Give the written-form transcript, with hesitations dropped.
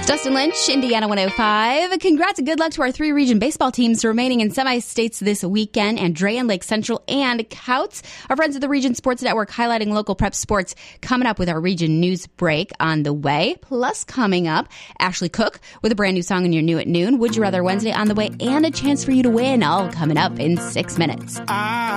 Dustin Lynch, Indiana 105. Congrats and good luck to our 3-region baseball teams remaining in semi-states this weekend. Andrea and Lake Central and Couts. Our friends at the Region Sports Network highlighting local prep sports coming up with our region news break on the way. Plus coming up, Ashley Cook with a brand new song in your New at Noon. Would You Rather Wednesday on the way and a chance for you to win. All coming up in 6 minutes.